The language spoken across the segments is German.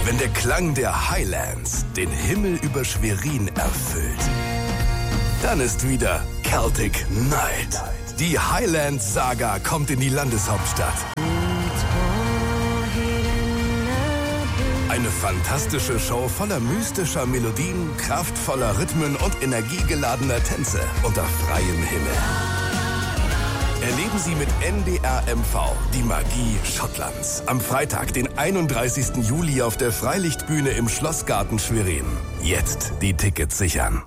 Wenn der Klang der Highlands den Himmel über Schwerin erfüllt, dann ist wieder Celtic Night. Die Highlands-Saga kommt in die Landeshauptstadt. Eine fantastische Show voller mystischer Melodien, kraftvoller Rhythmen und energiegeladener Tänze unter freiem Himmel. Erleben Sie mit NDR MV die Magie Schottlands. Am Freitag, den 31. Juli auf der Freilichtbühne im Schlossgarten Schwerin. Jetzt die Tickets sichern.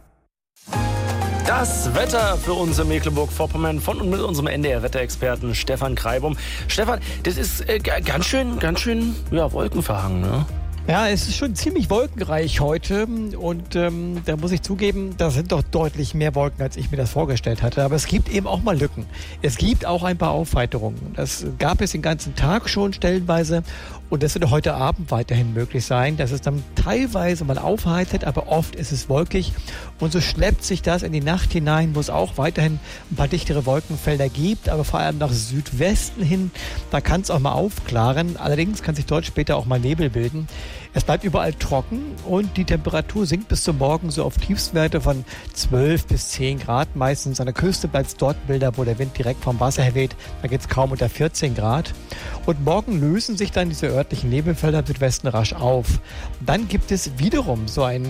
Das Wetter für uns in Mecklenburg-Vorpommern von und mit unserem NDR-Wetterexperten Stefan Kreibum. Stefan, das ist ganz schön wolkenverhangen, ne? Ja, es ist schon ziemlich wolkenreich heute und da muss ich zugeben, da sind doch deutlich mehr Wolken, als ich mir das vorgestellt hatte. Aber es gibt eben auch mal Lücken. Es gibt auch ein paar Aufheiterungen. Das gab es den ganzen Tag schon stellenweise und das wird heute Abend weiterhin möglich sein, dass es dann teilweise mal aufheitert, aber oft ist es wolkig und so schleppt sich das in die Nacht hinein, wo es auch weiterhin ein paar dichtere Wolkenfelder gibt, aber vor allem nach Südwesten hin, da kann es auch mal aufklaren. Allerdings kann sich dort später auch mal Nebel bilden. Es bleibt überall trocken und die Temperatur sinkt bis zum Morgen so auf Tiefstwerte von 12 bis 10 Grad. Meistens an der Küste bleibt es dort milder, wo der Wind direkt vom Wasser her weht. Da geht es kaum unter 14 Grad. Und morgen lösen sich dann diese örtlichen Nebelfelder im Südwesten rasch auf. Dann gibt es wiederum so ein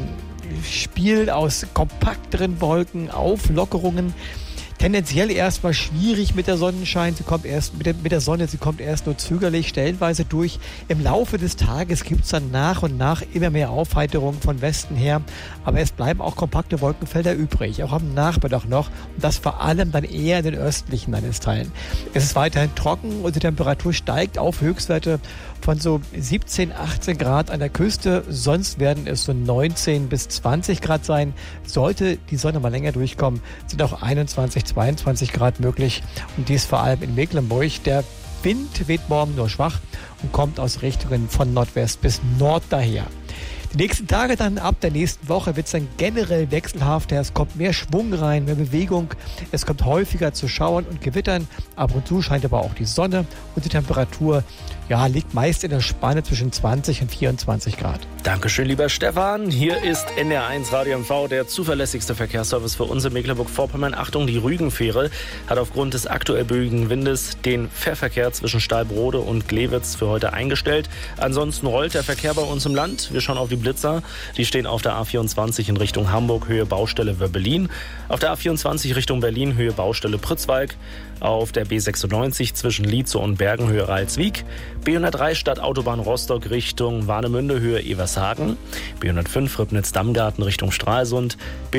Spiel aus kompakteren Wolken, Auflockerungen. Tendenziell erstmal schwierig mit der Sonnenschein. Sie kommt erst mit der Sonne, sie kommt erst nur zögerlich, stellenweise durch. Im Laufe des Tages gibt es dann nach und nach immer mehr Aufheiterung von Westen her. Aber es bleiben auch kompakte Wolkenfelder übrig, auch am Nachmittag noch. Und das vor allem dann eher in den östlichen Landesteilen. Es ist weiterhin trocken und die Temperatur steigt auf Höchstwerte von so 17, 18 Grad an der Küste. Sonst werden es so 19 bis 20 Grad sein. Sollte die Sonne mal länger durchkommen, sind auch 21, 22 Grad möglich. Und dies vor allem in Mecklenburg. Der Wind weht morgen nur schwach und kommt aus Richtungen von Nordwest bis Nord daher. Die nächsten Tage dann, ab der nächsten Woche, wird es dann generell wechselhafter. Es kommt mehr Schwung rein, mehr Bewegung. Es kommt häufiger zu Schauern und Gewittern. Ab und zu scheint aber auch die Sonne und die Temperatur liegt meist in der Spanne zwischen 20 und 24 Grad. Dankeschön, lieber Stefan. Hier ist NDR1 Radio MV, der zuverlässigste Verkehrsservice für uns in Mecklenburg-Vorpommern. Achtung, die Rügenfähre hat aufgrund des aktuell böigen Windes den Fährverkehr zwischen Stahlbrode und Glewitz für heute eingestellt. Ansonsten rollt der Verkehr bei uns im Land. Wir schauen auf die Blitzer. Die stehen auf der A24 in Richtung Hamburg, Höhe Baustelle Wöbbelin. Auf der A24 Richtung Berlin, Höhe Baustelle Pritzwalk. Auf der B96 zwischen Lietze und Bergen, Höhe Ralswiek. B103 Stadtautobahn Rostock Richtung Warnemünde, Höhe Evershagen. B105 Ribnitz-Dammgarten Richtung Stralsund.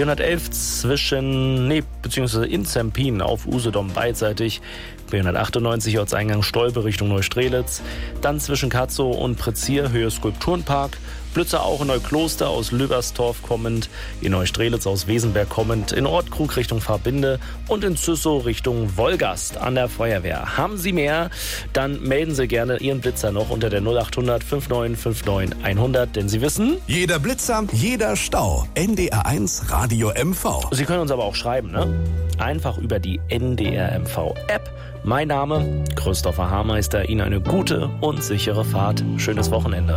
B111 in Zempin auf Usedom beidseitig. B198 Ortseingang Stolpe Richtung Neustrelitz. Dann zwischen Katzow und Prezier, Höhe Skulpturenpark. Blitzer auch in Neukloster aus Löberstorf kommend, in Neustrelitz aus Wesenberg kommend, in Ortkrug Richtung Farbinde und in Züssow Richtung Wolgast an der Feuerwehr. Haben Sie mehr? Dann melden Sie gerne Ihren Blitzer noch unter der 0800 5959 100, denn Sie wissen... Jeder Blitzer, jeder Stau. NDR1 Radio MV. Sie können uns aber auch schreiben, ne? Einfach über die NDR MV App. Mein Name, Christopher Haarmeister. Ihnen eine gute und sichere Fahrt. Schönes Wochenende.